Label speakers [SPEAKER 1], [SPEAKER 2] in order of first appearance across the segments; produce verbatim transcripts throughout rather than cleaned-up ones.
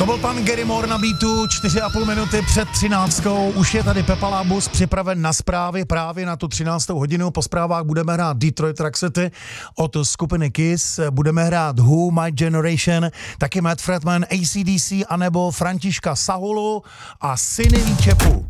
[SPEAKER 1] byl pan Gary Moore na beatu, čtyři a půl minuty před třináctkou. Už je tady Pepa Lábus připraven na zprávy právě na tu třináctou hodinu. Po zprávách budeme hrát Detroit Rock City od skupiny Kiss, budeme hrát Who, My Generation, taky Matt Fredman, A C D C, anebo Františka Sahulu a Syny Výčepu.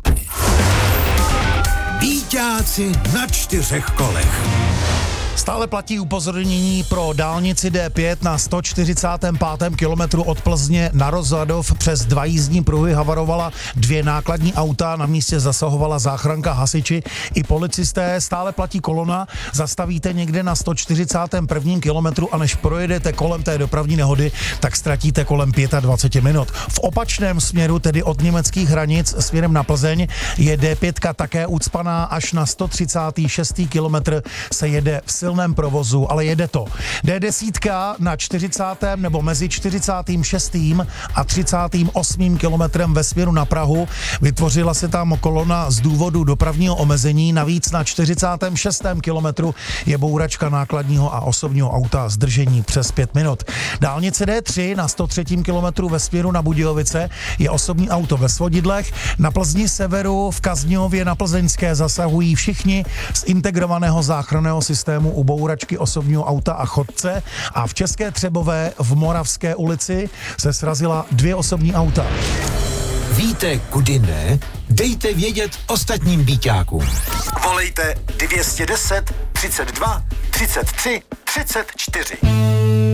[SPEAKER 2] Býťáci na čtyřech kolech.
[SPEAKER 1] Stále platí upozornění pro dálnici D pět na sto čtyřicátém pátém kilometru od Plzně na Rozvadov. Přes dva jízdní pruhy havarovala dvě nákladní auta, na místě zasahovala záchranka, hasiči i policisté. Stále platí kolona, zastavíte někde na sto čtyřicátém prvním kilometru a než projedete kolem té dopravní nehody, tak ztratíte kolem dvacet pět minut. V opačném směru, tedy od německých hranic směrem na Plzeň, je D pět také ucpaná, až na sto třicátý šestý kilometr se jede v silném provozu, ale jede to. D deset na čtyřicátém nebo mezi čtyřicátým šestým a třicátým osmým kilometrem ve směru na Prahu. Vytvořila se tam kolona z důvodu dopravního omezení, navíc na čtyřicátém šestém kilometru je bouračka nákladního a osobního auta, zdržení přes pět minut. Dálnice D tři na sto třetím kilometru ve směru na Budějovice je osobní auto ve Svodidlech. Na Plzni severu v Kazňově na Plzeňské zasahují všichni z integrovaného záchranného systému u bouračky osobního auta a chodce a v České Třebové v Moravské ulici se srazila dvě osobní auta.
[SPEAKER 2] Víte, kudy ne? Dejte vědět ostatním býťákům.
[SPEAKER 3] Volejte dvě stě deset, třicet dva, třicet tři, třicet čtyři.